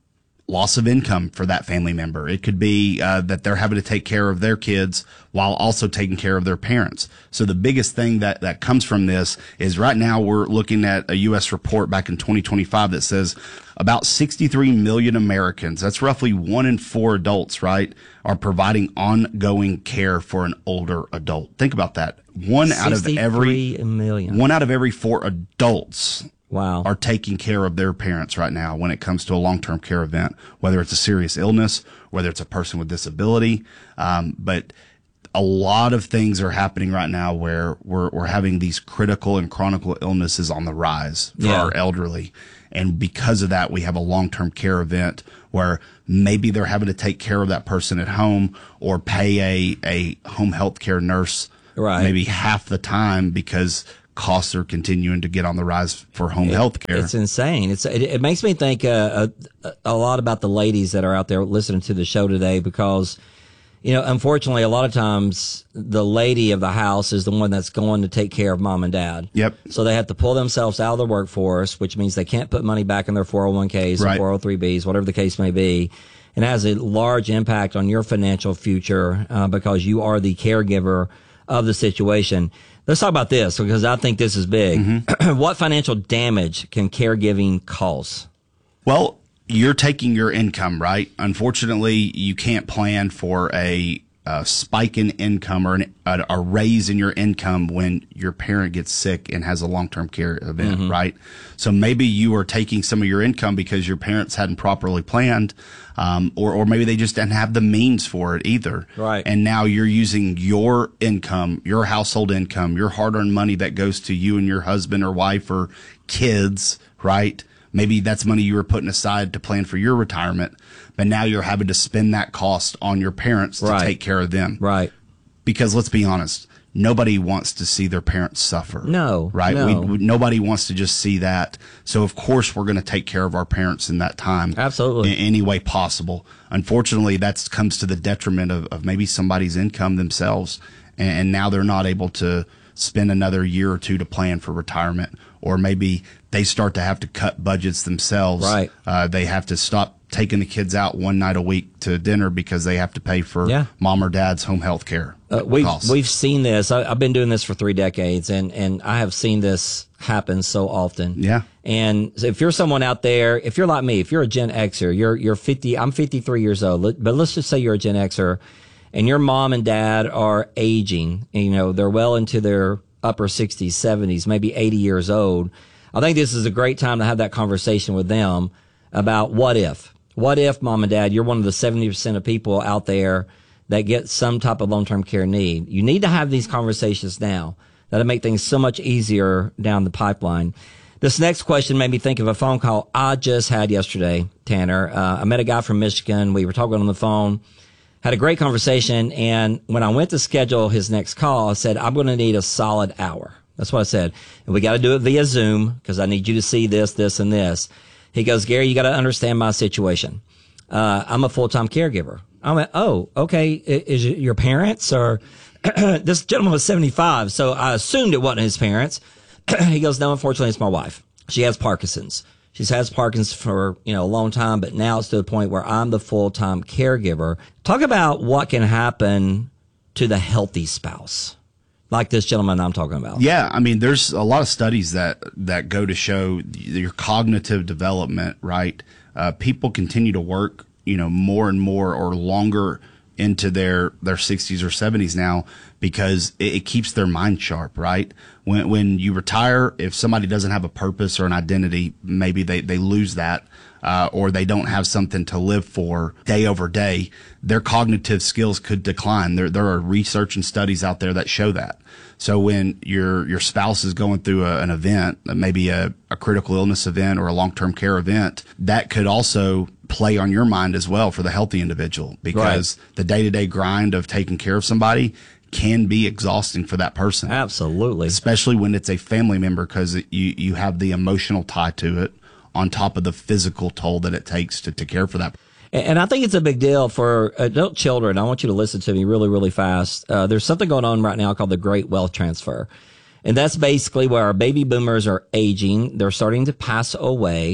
loss of income for that family member. It could be uh, that they're having to take care of their kids while also taking care of their parents. So the biggest thing that, that comes from this is right now we're looking at a U S report back in twenty twenty-five that says about sixty-three million Americans, that's roughly one in four adults, right, are providing ongoing care for an older adult. Think about that. One out of every million. One out of every four adults Wow. are taking care of their parents right now when it comes to a long-term care event, whether it's a serious illness, whether it's a person with disability. Um, but a lot of things are happening right now where we're, we're having these critical and chronic illnesses on the rise for Yeah. our elderly. And because of that, we have a long-term care event where maybe they're having to take care of that person at home or pay a, a home health care nurse Right. maybe half the time because costs are continuing to get on the rise for home health care. It's insane. It's it, it makes me think uh, a, a lot about the ladies that are out there listening to the show today because, you know, unfortunately, a lot of times the lady of the house is the one that's going to take care of mom and dad. Yep. So they have to pull themselves out of the workforce, which means they can't put money back in their four oh one k's Right. or four oh three b's, whatever the case may be. And it has a large impact on your financial future uh, because you are the caregiver of the situation. Let's talk about this because I think this is big. Mm-hmm. What financial damage can caregiving cause? Well, you're taking your income, right? Unfortunately, you can't plan for a, a spike in income or an, a, a raise in your income when your parent gets sick and has a long-term care event, mm-hmm. right? So maybe you are taking some of your income because your parents hadn't properly planned, um, or, or maybe they just didn't have the means for it either. Right. And now you're using your income, your household income, your hard-earned money that goes to you and your husband or wife or kids, right? Maybe that's money you were putting aside to plan for your retirement, but now you're having to spend that cost on your parents to Right. take care of them. Right. Because let's be honest, nobody wants to see their parents suffer. No, Right? no. We, we, nobody wants to just see that. So, of course, we're going to take care of our parents in that time. Absolutely. In any way possible. Unfortunately, that comes to the detriment of, of maybe somebody's income themselves. And, and now they're not able to spend another year or two to plan for retirement. Or maybe they start to have to cut budgets themselves. Right. Uh, they have to stop taking the kids out one night a week to dinner because they have to pay for Yeah. mom or dad's home health care. Uh, we've costs. we've seen this. I, I've been doing this for three decades, and and I have seen this happen so often. Yeah. And so if you're someone out there, if you're like me, if you're a Gen Xer, you're you're fifty. I'm fifty-three years old, let- but let's just say you're a Gen Xer, and your mom and dad are aging. You know, they're well into their upper sixties, seventies, maybe eighty years old. I think this is a great time to have that conversation with them about what if. What if, mom and dad, you're one of the seventy percent of people out there that get some type of long-term care need. You need to have these conversations now. That'll make things so much easier down the pipeline. This next question made me think of a phone call I just had yesterday, Tanner. Uh, I met a guy from Michigan. We were talking on the phone, had a great conversation, and when I went to schedule his next call, I said, I'm going to need a solid hour. That's what I said. And we got to do it via Zoom because I need you to see this, this, and this. He goes, Gary, you got to understand my situation. Uh, I'm a full-time caregiver. I went, oh, okay. Is it your parents or this gentleman was seventy-five. So I assumed it wasn't his parents. He goes, no, unfortunately, it's my wife. She has Parkinson's. She's had Parkinson's for, you know, a long time, but now it's to the point where I'm the full-time caregiver. Talk about what can happen to the healthy spouse, like this gentleman I'm talking about. Yeah, I mean, there's a lot of studies that, that go to show your cognitive development, right? Uh, people continue to work, you know, more and more or longer into their, their sixties or seventies now because it, it keeps their mind sharp, right? When when you retire, if somebody doesn't have a purpose or an identity, maybe they, they lose that. Uh, or they don't have something to live for day over day, their cognitive skills could decline. There, there are research and studies out there that show that. So when your your spouse is going through a, an event, maybe a, a critical illness event or a long-term care event, that could also play on your mind as well for the healthy individual because right. the day-to-day grind of taking care of somebody can be exhausting for that person. Absolutely. Especially when it's a family member because you, you have the emotional tie to it, on top of the physical toll that it takes to, to care for that. And I think it's a big deal for adult children. I want you to listen to me really, really fast. Uh, there's something going on right now called the Great Wealth Transfer. And that's basically where our baby boomers are aging. They're starting to pass away.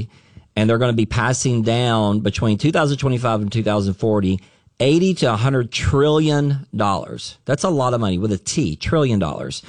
and they're going to be passing down between two thousand twenty-five and two thousand forty, eighty to one hundred trillion dollars. That's a lot of money with a T, trillion dollars.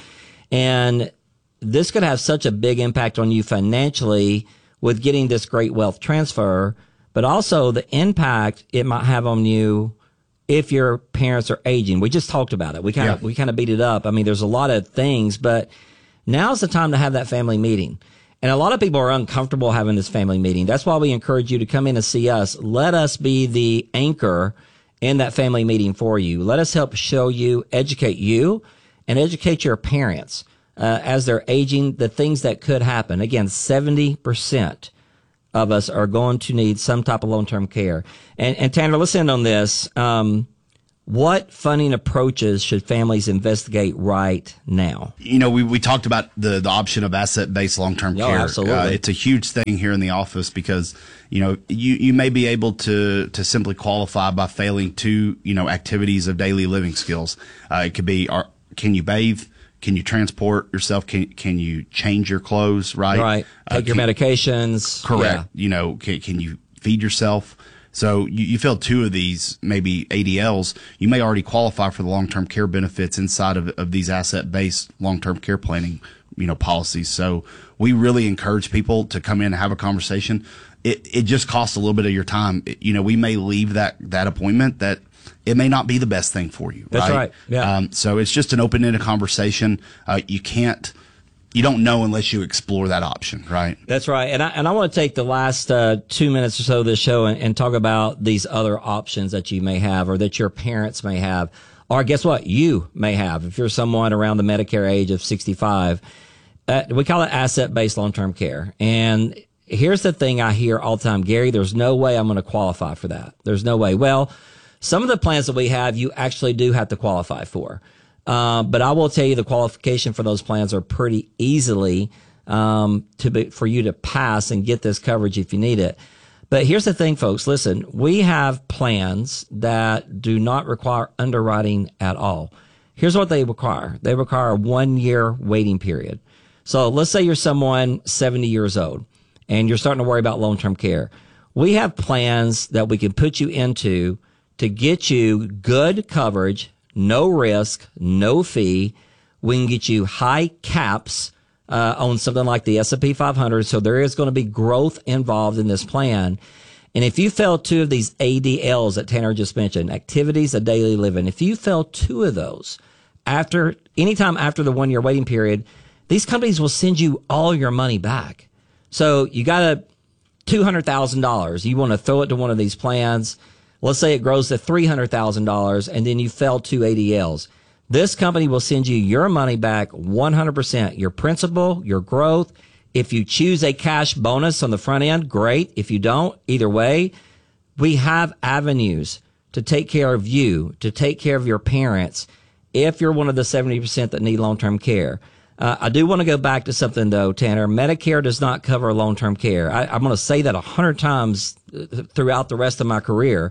And this could have such a big impact on you financially with getting this great wealth transfer, but also the impact it might have on you if your parents are aging. We just talked about it. We kind of, yeah. we kind of beat it up. I mean, there's a lot of things, but now's the time to have that family meeting. And a lot of people are uncomfortable having this family meeting. That's why we encourage you to come in and see us. Let us be the anchor in that family meeting for you. Let us help show you, educate you, and educate your parents uh, as they're aging, the things that could happen. Again, seventy percent of us are going to need some type of long-term care. And, and Tanner, let's end on this. Um, what funding approaches should families investigate right now? You know, we, we talked about the, the option of asset-based long-term Oh, care. absolutely. Uh, it's a huge thing here in the office because, you know, you, you may be able to, to simply qualify by failing two, you know, activities of daily living skills. Uh, it could be, are, can you bathe? Can you transport yourself? Can can you change your clothes? Right. Right. Take uh, your can, medications. Correct. Yeah. You know, can, can you feed yourself? So you, you fill two of these, maybe A D Ls, you may already qualify for the long-term care benefits inside of, of these asset-based long-term care planning, you know, policies. So we really encourage people to come in and have a conversation. It it just costs a little bit of your time. It, you know, we may leave that that appointment that it may not be the best thing for you. That's right. right. Yeah. Um, so it's just an open-ended conversation. Uh, you can't, you don't know unless you explore that option, right? That's right. And I, and I want to take the last uh, two minutes or so of this show and, and talk about these other options that you may have or that your parents may have. Or guess what? You may have. If you're someone around the Medicare age of sixty-five, uh, we call it asset-based long-term care. And here's the thing I hear all the time, Gary, there's no way I'm going to qualify for that. There's no way. Well, some of the plans that we have, you actually do have to qualify for. Uh, but I will tell you the qualification for those plans are pretty easily um, to be, for you to pass and get this coverage if you need it. But here's the thing, folks. Listen, we have plans that do not require underwriting at all. Here's what they require. They require a one-year waiting period. So let's say you're someone seventy years old and you're starting to worry about long-term care. We have plans that we can put you into to get you good coverage, no risk, no fee. We can get you high caps uh, on something like the S and P five hundred. So there is going to be growth involved in this plan. And if you fail two of these A D Ls that Tanner just mentioned, activities of daily living, if you fail two of those after anytime after the one year waiting period, these companies will send you all your money back. So you got a two hundred thousand dollars. You want to throw it to one of these plans. Let's say it grows to three hundred thousand dollars and then you fail two A D Ls. This company will send you your money back one hundred percent, your principal, your growth. If you choose a cash bonus on the front end, great. If you don't, either way, we have avenues to take care of you, to take care of your parents if you're one of the seventy percent that need long-term care. Uh, I do want to go back to something, though, Tanner. Medicare does not cover long-term care. I, I'm going to say that a hundred times throughout the rest of my career.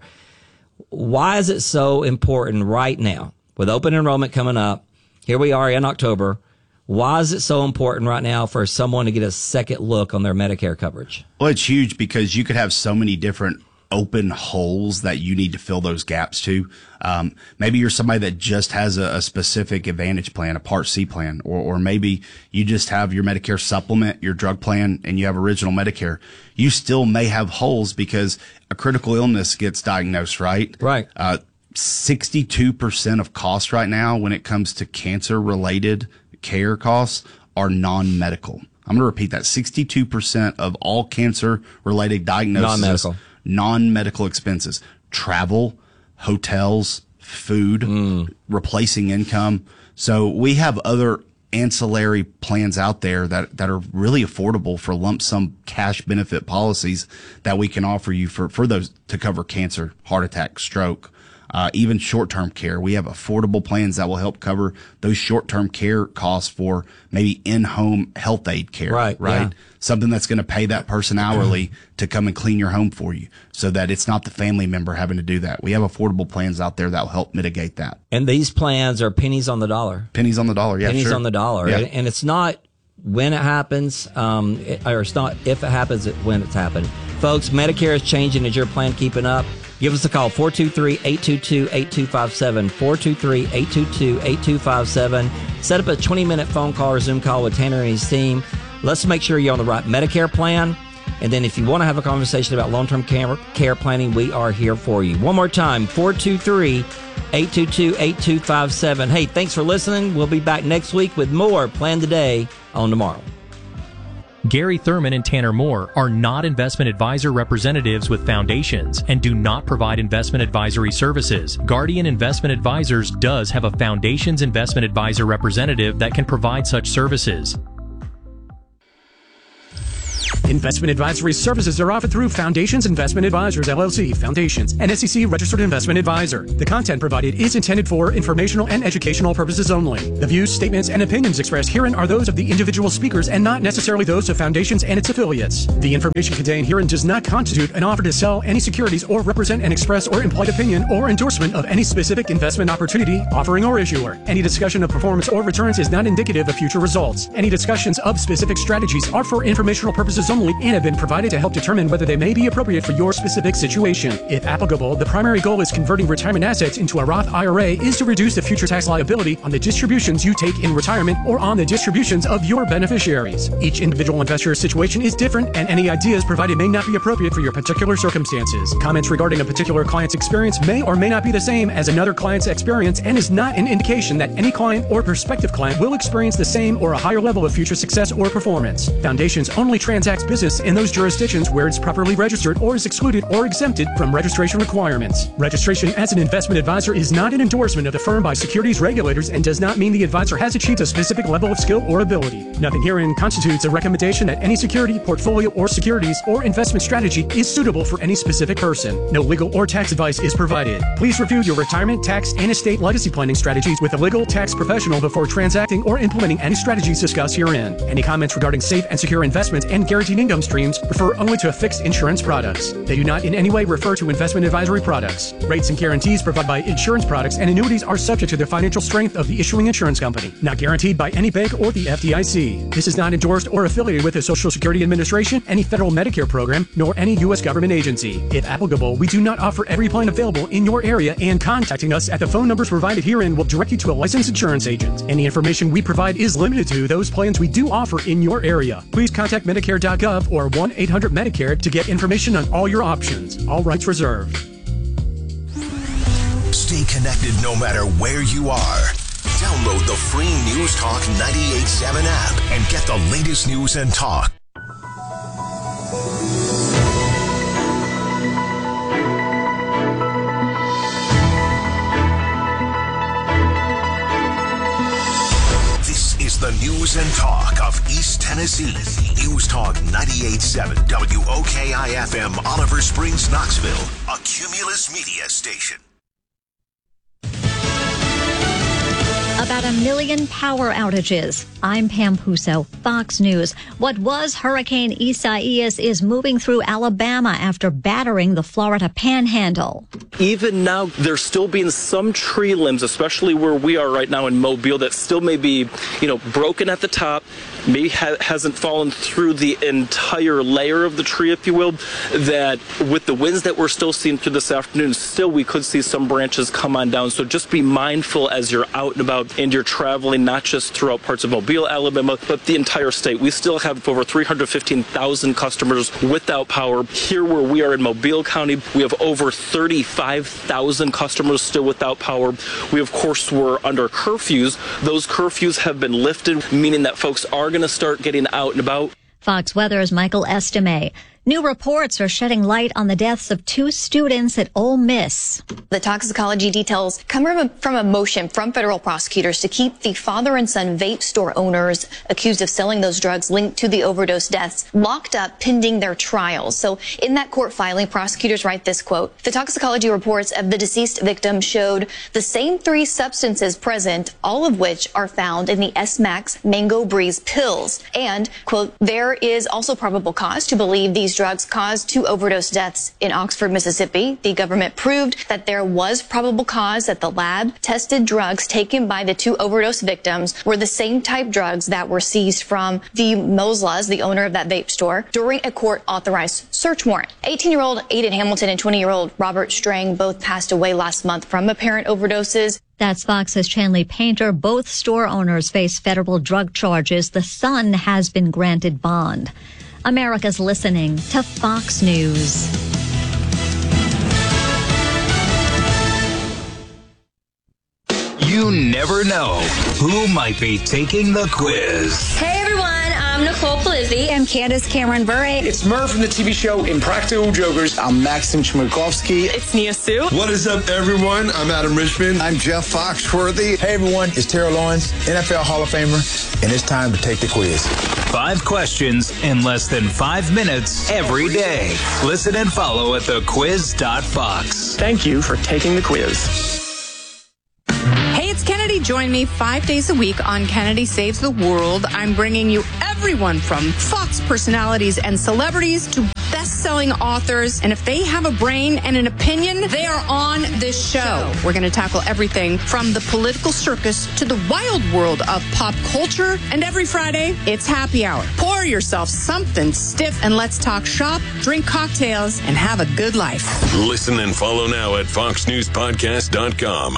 Why is it so important right now with open enrollment coming up? Here we are in October. Why is it so important right now for someone to get a second look on their Medicare coverage? Well, it's huge because you could have so many different open holes that you need to fill those gaps to. Um, maybe you're somebody that just has a, a specific Advantage plan, a Part C plan, or, or maybe you just have your Medicare supplement, your drug plan, and you have original Medicare. You still may have holes because a critical illness gets diagnosed, right? Right. Uh, sixty-two percent of costs right now when it comes to cancer-related care costs are non-medical. I'm going to repeat that. sixty-two percent of all cancer-related diagnoses, non-medical, non-medical expenses, travel, hotels, food, mm. replacing income. So we have other ancillary plans out there that, that are really affordable for lump sum cash benefit policies that we can offer you for, for those to cover cancer, heart attack, stroke, uh, even short-term care. We have affordable plans that will help cover those short-term care costs for maybe in-home health aid care, right? Right. Yeah. Something that's going to pay that person hourly to come and clean your home for you so that it's not the family member having to do that. We have affordable plans out there that will help mitigate that. And these plans are pennies on the dollar. Pennies on the dollar. Yeah, pennies sure. on the dollar. Yeah. And it's not when it happens, um, it, or it's not if it happens, it, when it's happened. Folks, Medicare is changing. Is your plan keeping up? Give us a call, four two three, eight two two, eight two five seven, four two three, eight two two, eight two five seven. Set up a twenty-minute phone call or Zoom call with Tanner and his team. Let's make sure you're on the right Medicare plan. And then if you want to have a conversation about long-term care, care planning, we are here for you. One more time, four two three, eight two two, eight two five seven. Hey, thanks for listening. We'll be back next week with more Plan Today on tomorrow. Gary Thurman and Tanner Moore are not investment advisor representatives with Foundations and do not provide investment advisory services. Guardian Investment Advisors does have a Foundations investment advisor representative that can provide such services. Investment advisory services are offered through Foundations Investment Advisors, L L C, Foundations, an S E C registered investment advisor. The content provided is intended for informational and educational purposes only. The views, statements, and opinions expressed herein are those of the individual speakers and not necessarily those of Foundations and its affiliates. The information contained herein does not constitute an offer to sell any securities or represent an express or implied opinion or endorsement of any specific investment opportunity, offering, or issuer. Any discussion of performance or returns is not indicative of future results. Any discussions of specific strategies are for informational purposes only and have been provided to help determine whether they may be appropriate for your specific situation. If applicable, the primary goal is converting retirement assets into a Roth I R A is to reduce the future tax liability on the distributions you take in retirement or on the distributions of your beneficiaries. Each individual investor's situation is different, and any ideas provided may not be appropriate for your particular circumstances. Comments regarding a particular client's experience may or may not be the same as another client's experience and is not an indication that any client or prospective client will experience the same or a higher level of future success or performance. Foundations only transacts business in those jurisdictions where it's properly registered or is excluded or exempted from registration requirements. Registration as an investment advisor is not an endorsement of the firm by securities regulators and does not mean the advisor has achieved a specific level of skill or ability. Nothing herein constitutes a recommendation that any security, portfolio, or securities or investment strategy is suitable for any specific person. No legal or tax advice is provided. Please review your retirement, tax, and estate legacy planning strategies with a legal tax professional before transacting or implementing any strategies discussed herein. Any comments regarding safe and secure investment and guaranteed income streams refer only to fixed insurance products. They do not in any way refer to investment advisory products. Rates and guarantees provided by insurance products and annuities are subject to the financial strength of the issuing insurance company, not guaranteed by any bank or the F D I C. This is not endorsed or affiliated with the Social Security Administration, any federal Medicare program, nor any U S government agency. If applicable, we do not offer every plan available in your area, and contacting us at the phone numbers provided herein will direct you to a licensed insurance agent. Any information we provide is limited to those plans we do offer in your area. Please contact Medicare dot gov or one eight hundred Medicare to get information on all your options. All rights reserved. Stay connected no matter where you are. Download the free News Talk ninety-eight point seven app and get the latest news and talk. This is the news and talk of East Tennessee. News Talk ninety-eight point seven W O K I F M, Oliver Springs, Knoxville, a Cumulus Media station. About a million power outages. I'm Pam Puso, Fox News. What was Hurricane Isaias is moving through Alabama after battering the Florida Panhandle. Even now, there's still being some tree limbs, especially where we are right now in Mobile, that still may be, you know, broken at the top, maybe ha- hasn't fallen through the entire layer of the tree, if you will, that with the winds that we're still seeing through this afternoon, still we could see some branches come on down. So just be mindful as you're out and about and you're traveling, not just throughout parts of Mobile, Alabama, but the entire state. We still have over three hundred fifteen thousand customers without power. Here where we are in Mobile County, we have over thirty-five thousand customers still without power. We, of course, were under curfews. Those curfews have been lifted, meaning that folks are going to start getting out and about. Fox Weather's Michael Estime. New reports are shedding light on the deaths of two students at Ole Miss. The toxicology details come from a, from a motion from federal prosecutors to keep the father and son vape store owners accused of selling those drugs linked to the overdose deaths locked up pending their trials. So in that court filing, prosecutors write this quote: the toxicology reports of the deceased victim showed the same three substances present, all of which are found in the S-Max Mango Breeze pills. And, quote, there is also probable cause to believe these these drugs caused two overdose deaths in Oxford, Mississippi. The government proved that there was probable cause, that the lab tested drugs taken by the two overdose victims were the same type drugs that were seized from the Moslas, the owner of that vape store, during a court-authorized search warrant. eighteen-year-old Aiden Hamilton and twenty-year-old Robert Strang both passed away last month from apparent overdoses. That's Fox's Chanley Painter. Both store owners face federal drug charges. The son has been granted bond. America's listening to Fox News. You never know who might be taking the quiz. Hey everyone, I'm Nicole Polizzi. I'm Candace Cameron Bure. It's Murph from the T V show Impractical Jokers. I'm Maxim Chmerkovsky. It's Nia Sue. What is up, everyone? I'm Adam Richmond. I'm Jeff Foxworthy. Hey everyone, it's Terrell Lawrence, N F L Hall of Famer, and it's time to take the quiz. Five questions in less than five minutes every day. Listen and follow at the quiz dot fox. Thank you for taking the quiz. Hey, it's Kennedy. Join me five days a week on Kennedy Saves the World. I'm bringing you everyone from Fox personalities and celebrities to best-selling authors. And if they have a brain and an opinion, they are on this show. We're going to tackle everything from the political circus to the wild world of pop culture. And every Friday, it's happy hour. Pour yourself something stiff and let's talk shop, drink cocktails, and have a good life. Listen and follow now at fox news podcast dot com.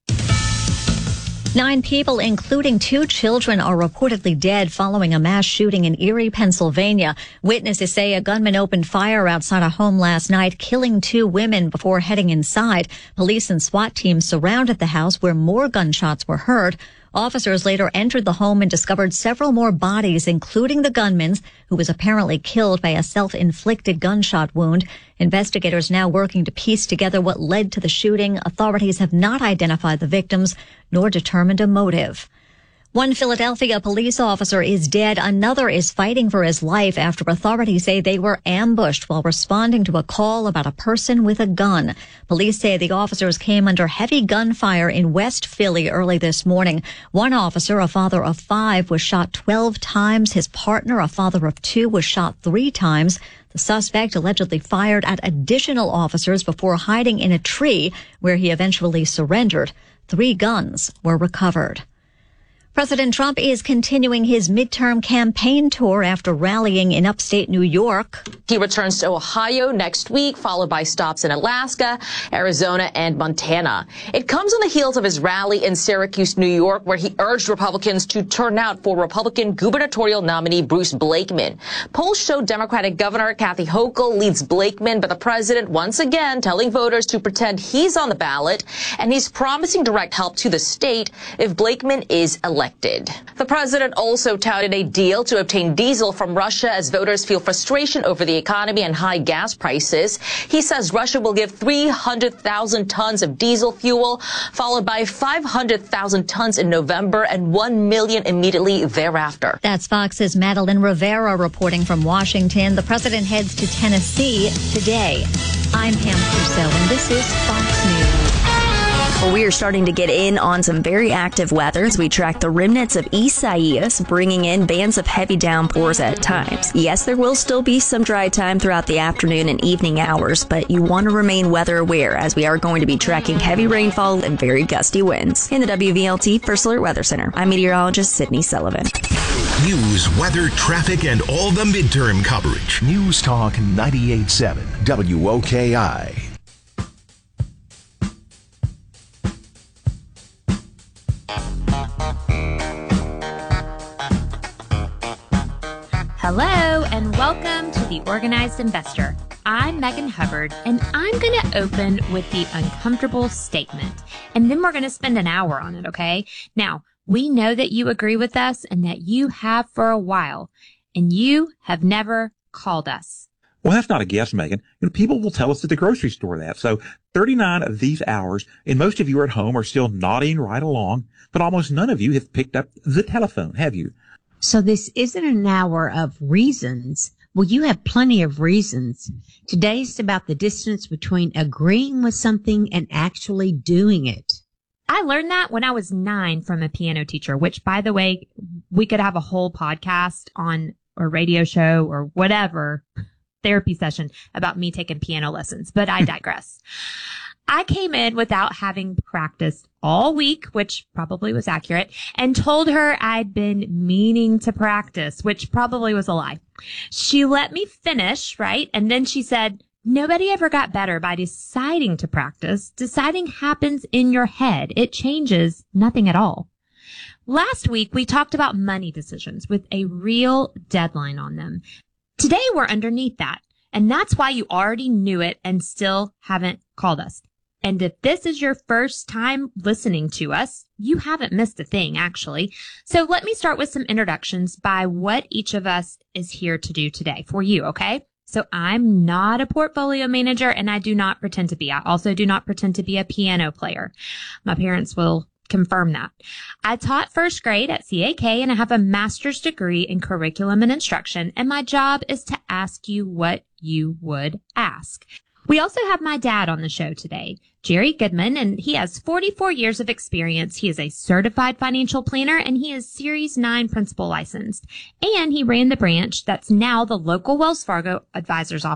Nine people, including two children, are reportedly dead following a mass shooting in Erie, Pennsylvania. Witnesses say a gunman opened fire outside a home last night, killing two women before heading inside. Police and SWAT teams surrounded the house where more gunshots were heard. Officers later entered the home and discovered several more bodies, including the gunman's, who was apparently killed by a self-inflicted gunshot wound. Investigators now working to piece together what led to the shooting. Authorities have not identified the victims nor determined a motive. One Philadelphia police officer is dead. Another is fighting for his life after authorities say they were ambushed while responding to a call about a person with a gun. Police say the officers came under heavy gunfire in West Philly early this morning. One officer, a father of five, was shot twelve times. His partner, a father of two, was shot three times. The suspect allegedly fired at additional officers before hiding in a tree, where he eventually surrendered. Three guns were recovered. President Trump is continuing his midterm campaign tour after rallying in upstate New York. He returns to Ohio next week, followed by stops in Alaska, Arizona, and Montana. It comes on the heels of his rally in Syracuse, New York, where he urged Republicans to turn out for Republican gubernatorial nominee Bruce Blakeman. Polls show Democratic Governor Kathy Hochul leads Blakeman, but the president once again telling voters to pretend he's on the ballot, and he's promising direct help to the state if Blakeman is elected. The president also touted a deal to obtain diesel from Russia as voters feel frustration over the economy and high gas prices. He says Russia will give three hundred thousand tons of diesel fuel, followed by five hundred thousand tons in November and one million immediately thereafter. That's Fox's Madeline Rivera reporting from Washington. The president heads to Tennessee today. I'm Pam Crusoe, and this is Fox News. Well, we are starting to get in on some very active weather as we track the remnants of Isaias, bringing in bands of heavy downpours at times. Yes, there will still be some dry time throughout the afternoon and evening hours, but you want to remain weather aware as we are going to be tracking heavy rainfall and very gusty winds. In the W V L T First Alert Weather Center, I'm meteorologist Sydney Sullivan. News, weather, traffic, and all the midterm coverage. News Talk ninety-eight point seven W O K I. Hello and welcome to The Organized Investor. I'm Megan Hubbard and I'm going to open with the uncomfortable statement and then we're going to spend an hour on it, okay? Now, we know that you agree with us and that you have for a while and you have never called us. Well, that's not a guess, Megan. You know, people will tell us at the grocery store that. So thirty-nine of these hours, and most of you are at home, are still nodding right along, but almost none of you have picked up the telephone, have you? So this isn't an hour of reasons. Well, you have plenty of reasons. Today's about the distance between agreeing with something and actually doing it. I learned that when I was nine from a piano teacher, which, by the way, we could have a whole podcast on a radio show or whatever therapy session about me taking piano lessons, but I digress. I came in without having practiced all week, which probably was accurate, and told her I'd been meaning to practice, which probably was a lie. She let me finish, right? And then she said, nobody ever got better by deciding to practice. Deciding happens in your head. It changes nothing at all. Last week, we talked about money decisions with a real deadline on them. Today, we're underneath that. And that's why you already knew it and still haven't called us. And if this is your first time listening to us, you haven't missed a thing, actually. So let me start with some introductions by what each of us is here to do today for you, okay? So I'm not a portfolio manager, and I do not pretend to be. I also do not pretend to be a piano player. My parents will confirm that. I taught first grade at C A K, and I have a master's degree in curriculum and instruction, and my job is to ask you what you would ask. We also have my dad on the show today, Jerry Goodman, and he has forty-four years of experience. He is a certified financial planner, and he is Series nine principal licensed. And he ran the branch that's now the local Wells Fargo advisor's office